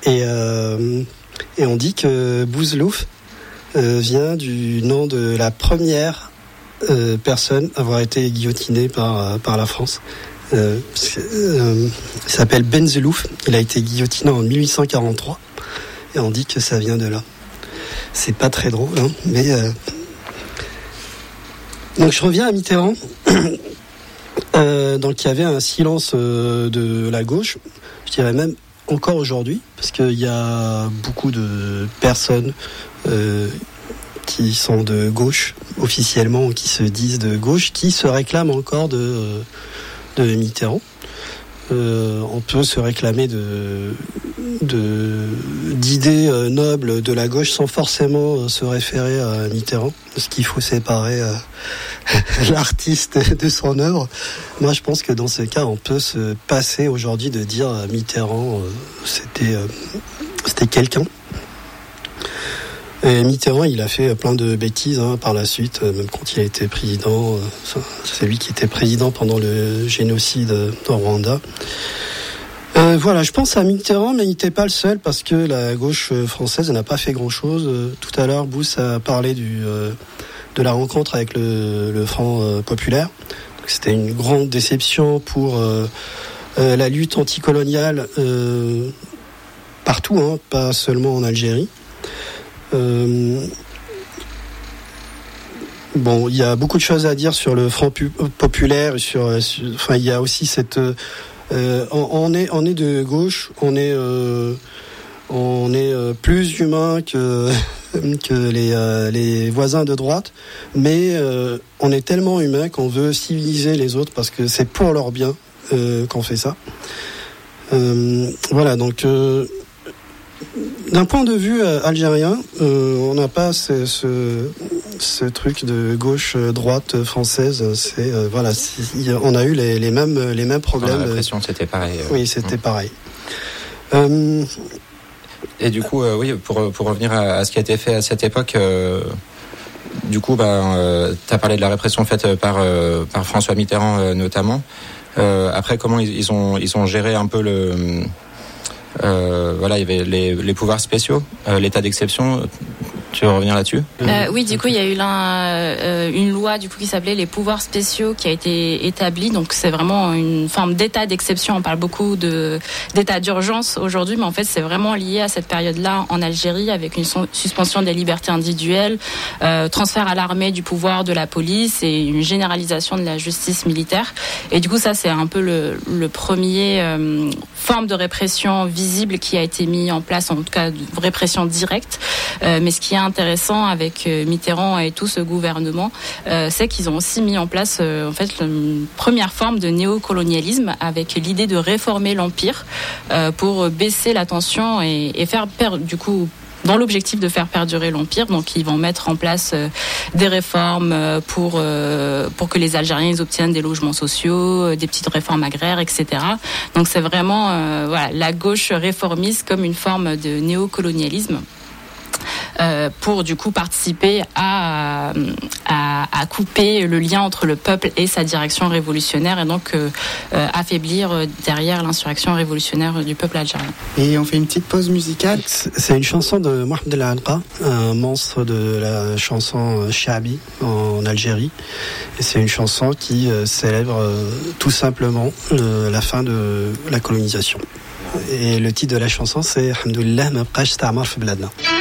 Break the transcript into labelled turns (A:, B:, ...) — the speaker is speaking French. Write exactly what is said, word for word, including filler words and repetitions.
A: Et, euh, et on dit que Bouzlouf euh, vient du nom de la première euh, personne à avoir été guillotinée par, par la France. Euh, euh, il s'appelle Benzelouf. Il a été guillotiné en dix-huit cent quarante-trois. Et on dit que ça vient de là. C'est pas très drôle, hein, mais... Euh... Donc je reviens à Mitterrand. euh, donc il y avait un silence euh, de la gauche, je dirais même encore aujourd'hui, parce qu'il y a beaucoup de personnes euh, qui sont de gauche, officiellement, ou qui se disent de gauche, qui se réclament encore de, de Mitterrand. Euh, on peut se réclamer de, de, d'idées euh, nobles de la gauche sans forcément euh, se référer à Mitterrand, parce qu'il faut séparer euh, l'artiste de son œuvre. Moi, je pense que dans ce cas, on peut se passer aujourd'hui de dire euh, Mitterrand, euh, c'était, euh, c'était quelqu'un. Et Mitterrand, il a fait plein de bêtises hein, par la suite, même quand il a été président. Euh, c'est lui qui était président pendant le génocide au Rwanda. Euh, voilà, je pense à Mitterrand, mais il n'était pas le seul parce que la gauche française n'a pas fait grand-chose. Euh, tout à l'heure, Bous a parlé du, euh, de la rencontre avec le, le Front euh, populaire. Donc, c'était une grande déception pour euh, euh, la lutte anticoloniale euh, partout, hein, pas seulement en Algérie. Euh, bon, il y a beaucoup de choses à dire sur le Front pu- populaire. Sur, sur, enfin, il y a aussi cette. Euh, on, on est, on est de gauche. On est, euh, on est euh, plus humain que que les euh, les voisins de droite, mais euh, on est tellement humain qu'on veut civiliser les autres parce que c'est pour leur bien euh, qu'on fait ça. Euh, voilà, donc. Euh, D'un point de vue euh, algérien, euh, on n'a pas ce, ce, ce truc de gauche-droite française. C'est euh, voilà, c'est, on a eu les, les mêmes les mêmes problèmes.
B: La répression, c'était pareil. Euh,
A: oui, c'était
B: mmh.
A: pareil. Euh,
B: Et du coup, euh, oui, pour pour revenir à, à ce qui a été fait à cette époque. Euh, du coup, bah, euh, t'as parlé de la répression faite par euh, par François Mitterrand euh, notamment. Euh, après, comment ils, ils ont ils ont géré un peu le Euh, voilà, il y avait les, les pouvoirs spéciaux, euh, l'état d'exception. Tu veux revenir là-dessus ?
C: euh, Oui, du coup, il y a eu là, euh, une loi du coup qui s'appelait les pouvoirs spéciaux qui a été établie. Donc, c'est vraiment une forme d'état d'exception. On parle beaucoup de d'état d'urgence aujourd'hui, mais en fait, c'est vraiment lié à cette période-là en Algérie, avec une son, suspension des libertés individuelles, euh, transfert à l'armée du pouvoir de la police et une généralisation de la justice militaire. Et du coup, ça, c'est un peu le, le premier euh, forme de répression visible qui a été mis en place, en tout cas de répression directe. Euh, mais ce qui est intéressant avec euh, Mitterrand et tout ce gouvernement, euh, c'est qu'ils ont aussi mis en place euh, en fait une première forme de néocolonialisme avec l'idée de réformer l'empire euh, pour baisser la tension et, et faire perdre du coup. Dans l'objectif de faire perdurer l'empire, donc ils vont mettre en place euh, des réformes euh, pour euh, pour que les Algériens ils obtiennent des logements sociaux, euh, des petites réformes agraires, et cetera. Donc c'est vraiment euh, voilà la gauche réformiste comme une forme de néocolonialisme. Euh, pour du coup participer à, à, à couper le lien entre le peuple et sa direction révolutionnaire et donc euh, euh, affaiblir derrière l'insurrection révolutionnaire du peuple algérien.
D: Et on fait une petite pause musicale.
A: C'est une chanson de Mohamed El Adra, un monstre de la chanson Shabi en Algérie. Et c'est une chanson qui euh, célèbre euh, tout simplement euh, la fin de la colonisation. Et le titre de la chanson c'est Alhamdoulilah ma bqash ta'mar fi bladna.